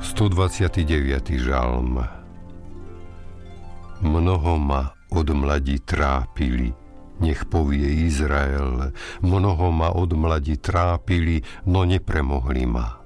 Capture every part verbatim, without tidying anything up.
stodvadsiaty deviaty žalm. Mnoho ma od mladí trápili, nech povie Izrael, mnoho ma od mladí trápili, no nepremohli ma.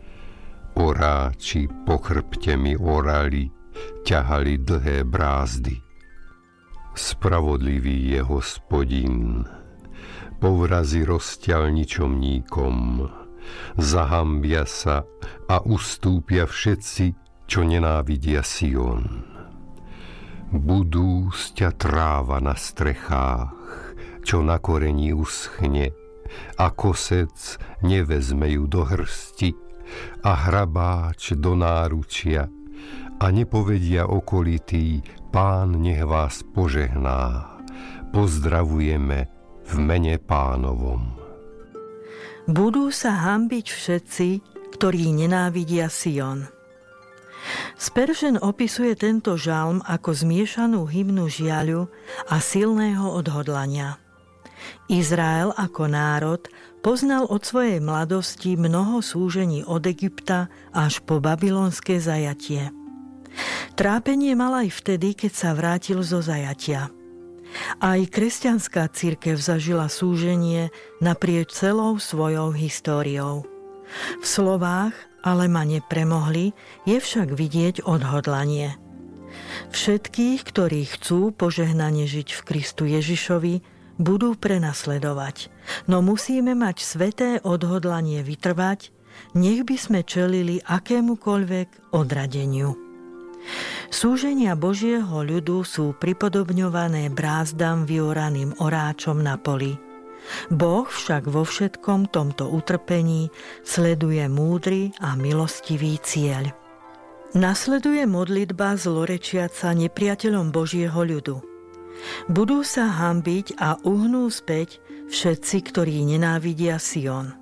Oráči po chrbte mi orali, ťahali dlhé brázdy. Spravodlivý je Hospodin, povrazy rozťal ničomníkom. Zahambia sa a ustúpia všetci, čo nenávidia Sion. Budú sťa tráva na strechách, čo na korení uschne, a kosec nevezme ju do hrsti, a hrabáč do náručia, a nepovedia okolitý, Pán nech vás požehná. Pozdravujeme v mene Pánovom. Budú sa hanbiť všetci, ktorí nenávidia Sion. Spurgeon opisuje tento žalm ako zmiešanú hymnu žiaľu a silného odhodlania. Izrael ako národ poznal od svojej mladosti mnoho súžení od Egypta až po babylonské zajatie. Trápenie mal aj vtedy, keď sa vrátil zo zajatia. Aj kresťanská cirkev zažila súženie naprieč celou svojou históriou. V slovách ale ma nepremohli je však vidieť odhodlanie. Všetkých, ktorí chcú požehnane žiť v Kristu Ježišovi, budú prenasledovať, no musíme mať sveté odhodlanie vytrvať, nech by sme čelili akémukoľvek odradeniu. Súženia Božieho ľudu sú pripodobňované brázdam vyoraným oráčom na poli. Boh však vo všetkom tomto utrpení sleduje múdry a milostivý cieľ. Nasleduje modlitba zlorečiaca nepriateľom Božieho ľudu. Budú sa hanbiť a uhnú späť všetci, ktorí nenávidia Sion.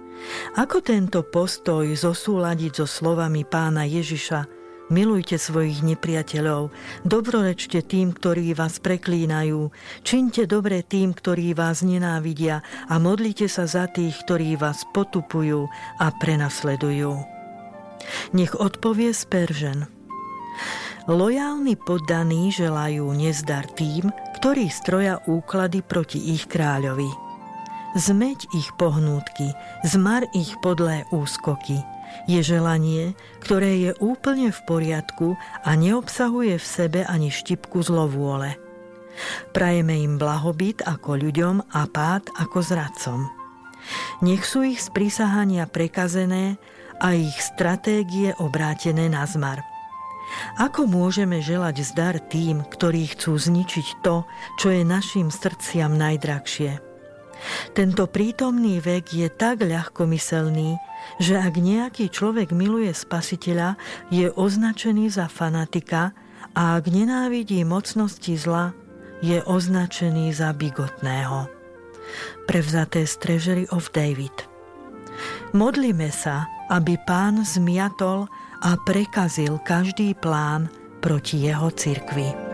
Ako tento postoj zosúladiť so slovami Pána Ježiša: milujte svojich nepriateľov, dobrorečte tým, ktorí vás preklínajú, čiňte dobre tým, ktorí vás nenávidia a modlite sa za tých, ktorí vás potupujú a prenasledujú. Nech odpovie Spurgeon: lojálni poddaní želajú nezdar tým, ktorí stroja úklady proti ich kráľovi. Zmeť ich pohnútky, zmar ich podlé úskoky. Je želanie, ktoré je úplne v poriadku a neobsahuje v sebe ani štipku zlovôle. Prajeme im blahobyt ako ľuďom a pád ako zradcom. Nech sú ich sprisahania prekazené a ich stratégie obrátené na zmar. Ako môžeme želať zdar tým, ktorí chcú zničiť to, čo je našim srdciam najdrahšie? Tento prítomný vek je tak ľahkomyselný, že ak nejaký človek miluje Spasiteľa, je označený za fanatika, a ak nenávidí mocnosti zla, je označený za bigotného. Prevzaté z Treasury of David. Modlíme sa, aby Pán zmiatol a prekazil každý plán proti jeho cirkvi.